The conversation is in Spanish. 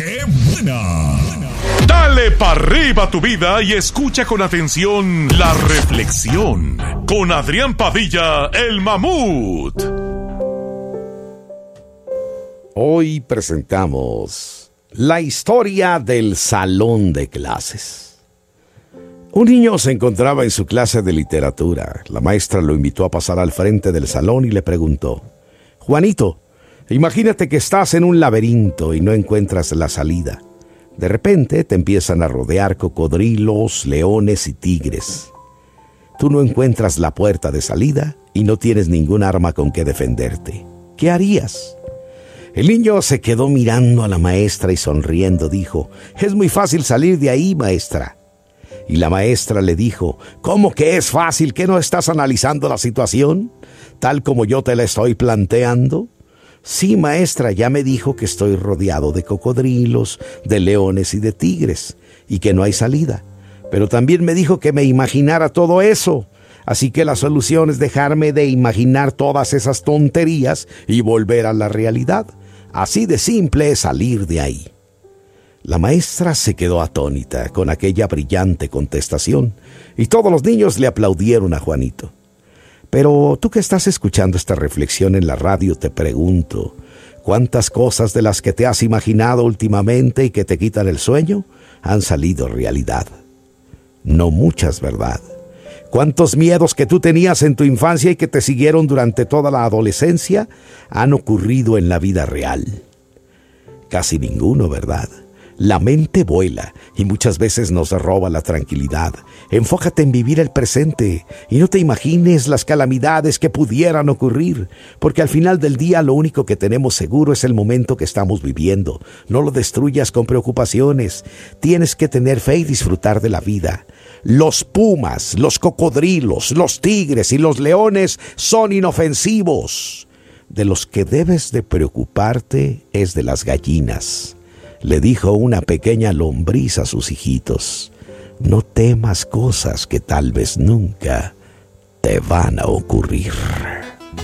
¡Qué buena! Dale pa' arriba tu vida y escucha con atención la reflexión con Adrián Padilla, el mamut. Hoy presentamos la historia del salón de clases. Un niño se encontraba en su clase de literatura. La maestra lo invitó a pasar al frente del salón y le preguntó: Juanito, imagínate que estás en un laberinto y no encuentras la salida. De repente te empiezan a rodear cocodrilos, leones y tigres. Tú no encuentras la puerta de salida y no tienes ningún arma con que defenderte. ¿Qué harías? El niño se quedó mirando a la maestra y sonriendo dijo: es muy fácil salir de ahí, maestra. Y la maestra le dijo: ¿cómo que es fácil? ¿Que no estás analizando la situación tal como yo te la estoy planteando? Sí, maestra, ya me dijo que estoy rodeado de cocodrilos, de leones y de tigres, y que no hay salida. Pero también me dijo que me imaginara todo eso. Así que la solución es dejarme de imaginar todas esas tonterías y volver a la realidad. Así de simple es salir de ahí. La maestra se quedó atónita con aquella brillante contestación, y todos los niños le aplaudieron a Juanito. Pero tú que estás escuchando esta reflexión en la radio, te pregunto, ¿cuántas cosas de las que te has imaginado últimamente y que te quitan el sueño han salido realidad? No muchas, ¿verdad? ¿Cuántos miedos que tú tenías en tu infancia y que te siguieron durante toda la adolescencia han ocurrido en la vida real? Casi ninguno, ¿verdad? La mente vuela y muchas veces nos roba la tranquilidad. Enfócate en vivir el presente y no te imagines las calamidades que pudieran ocurrir, porque al final del día lo único que tenemos seguro es el momento que estamos viviendo. No lo destruyas con preocupaciones. Tienes que tener fe y disfrutar de la vida. Los pumas, los cocodrilos, los tigres y los leones son inofensivos. De los que debes de preocuparte es de las gallinas. Le dijo una pequeña lombriz a sus hijitos: no temas cosas que tal vez nunca te van a ocurrir.